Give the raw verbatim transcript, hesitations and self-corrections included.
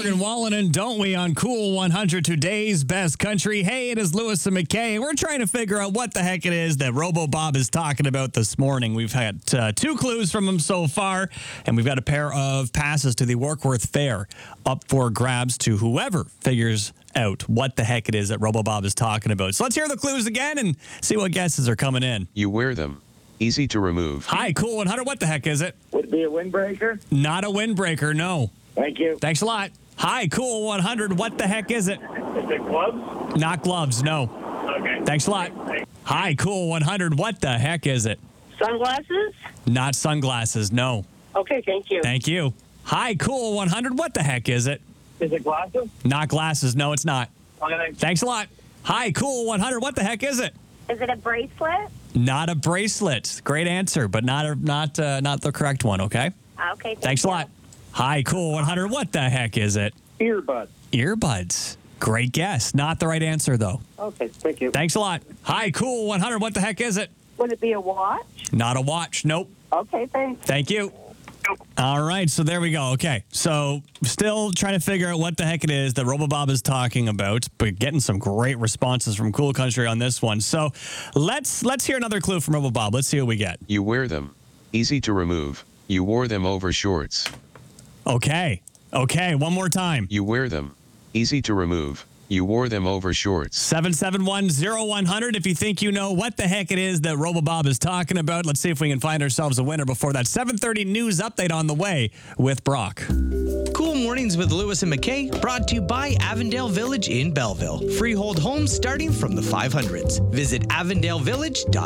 Bird and Wallanen, don't we, on Cool one hundred, today's best country. Hey, it is Lewis and McKay. We're trying to figure out what the heck it is that Robo Bob is talking about this morning. We've had uh, two clues from him so far, and we've got a pair of passes to the Warkworth Fair up for grabs to whoever figures out what the heck it is that Robo Bob is talking about. So let's hear the clues again and see what guesses are coming in. You wear them. Easy to remove. Hi, Cool one hundred. What the heck is it? Would it be a windbreaker? Not a windbreaker, no. Thank you. Thanks a lot. Hi, Cool one hundred. What the heck is it? Is it gloves? Not gloves, no. Okay. Thanks a lot. Hi, Cool one hundred. What the heck is it? Sunglasses? Not sunglasses, no. Okay, thank you. Thank you. Hi, Cool one hundred. What the heck is it? Is it glasses? Not glasses, no, it's not. Okay, thanks. Thanks a lot. Hi, Cool one hundred. What the heck is it? Is it a bracelet? Not a bracelet. Great answer, but not a, not uh, not the correct one, okay? Okay, thank Thanks a you. lot. Hi, Cool one hundred. What the heck is it? Earbud. Earbuds. Great guess. Not the right answer, though. Okay, thank you. Thanks a lot. Hi, Cool one hundred. What the heck is it? Would it be a watch? Not a watch. Nope. Okay, thanks. Thank you. All right, so there we go. Okay, so still trying to figure out what the heck it is that RoboBob is talking about, but getting some great responses from Cool Country on this one. So let's let's hear another clue from RoboBob. Let's see what we get. You wear them. Easy to remove. You wore them over shorts. Okay, okay, one more time. You wear them. Easy to remove. You wore them over shorts. seven seven one, zero one hundred if you think you know what the heck it is that RoboBob is talking about. Let's see if we can find ourselves a winner before that seven thirty news update on the way with Brock. Cool Mornings with Lewis and McKay, brought to you by Avondale Village in Belleville. Freehold homes starting from the five hundreds. Visit avondale village dot com.